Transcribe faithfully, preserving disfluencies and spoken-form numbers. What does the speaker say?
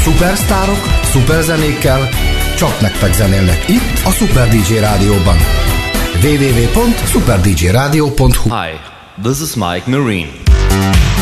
Szupersztárok, szuperzenékkel, csak nektek zenélnek itt a Super dé dzsé Rádióban. double-u double-u double-u pont super d j radio pont h u Hi, this is Mike Marine.